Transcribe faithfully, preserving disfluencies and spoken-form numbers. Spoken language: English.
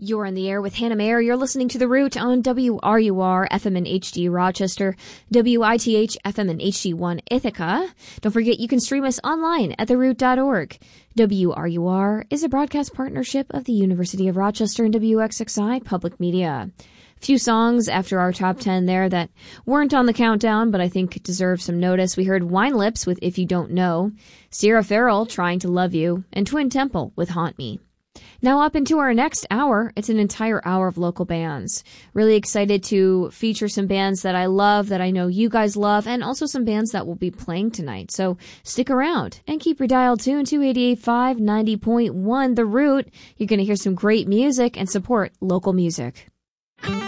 You're in the air with Hannah Mayer. You're listening to The Root on W R U R F M and H D Rochester, W I T H F M and H D one Ithaca. Don't forget you can stream us online at the root dot org. W R U R is a broadcast partnership of the University of Rochester and W X X I Public Media. Few songs after our top ten there that weren't on the countdown, but I think deserve some notice. We heard Wine Lips with If You Don't Know, Sierra Farrell, Trying to Love You, and Twin Temple with Haunt Me. Now up into our next hour, it's an entire hour of local bands. Really excited to feature some bands that I love, that I know you guys love, and also some bands that will be playing tonight. So stick around and keep your dial tuned to eighty-eight point five, ninety point one The Root. You're going to hear some great music and support local music.